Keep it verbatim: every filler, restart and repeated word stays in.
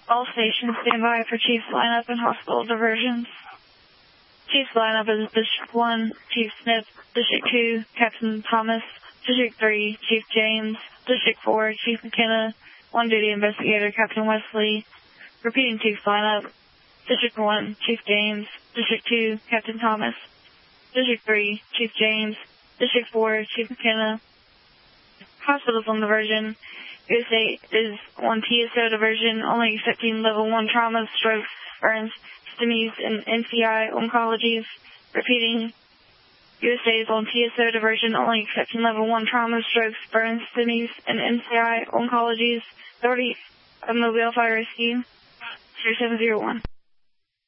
All stations stand by for Chief's lineup and hospital diversions. Chief's lineup is District one, Chief Smith, District two, Captain Thomas, District three, Chief James, District four, Chief McKenna, one duty investigator, Captain Wesley. Repeating Chief's lineup, District one, Chief James, District two, Captain Thomas, District three, Chief James, District four, Chief McKenna. Hospitals on diversion. U S eight is one T S O diversion, only accepting level one traumas, strokes, burns, STEMIs, and N C I oncologies. Repeating, U S A is on T S O diversion, only accepting level one traumas, strokes, burns, STEMIs, and N C I oncologies. Authority of Mobile Fire Rescue, zero seven zero one.